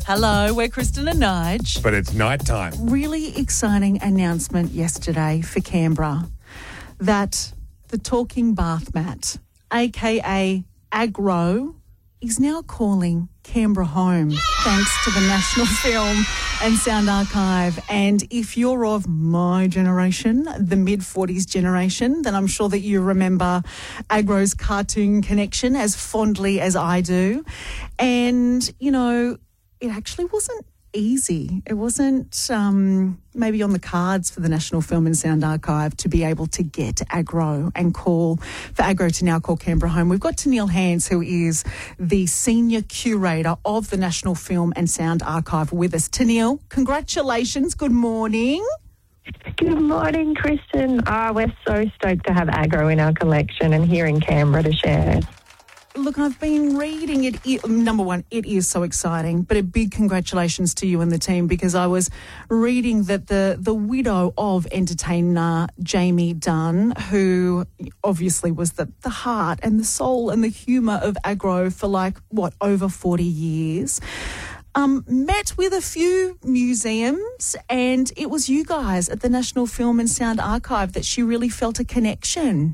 Hello, we're Kristen and Nige. But it's night time. Really exciting announcement yesterday for Canberra that the talking bath mat, aka Agro, is now calling Canberra home, thanks to the National Film and Sound Archive. And if you're of my generation, the mid-40s generation, then I'm sure that you remember Agro's cartoon connection as fondly as I do. And, you know, it actually wasn't easy. It wasn't maybe on the cards for the National Film and Sound Archive to be able to get Agro and call for Agro to now call Canberra home. We've got Tennealle Hands, who is the senior curator of the National Film and Sound Archive, with us. Tennealle, congratulations. Good morning. Good morning, Kristen. We're so stoked to have Agro in our collection and here in Canberra to share. Look, I've been reading it. Number one, it is so exciting, but a big congratulations to you and the team, because I was reading that the widow of entertainer Jamie Dunn, who obviously was the heart and the soul and the humour of Agro for over 40 years, met with a few museums, and it was you guys at the National Film and Sound Archive that she really felt a connection.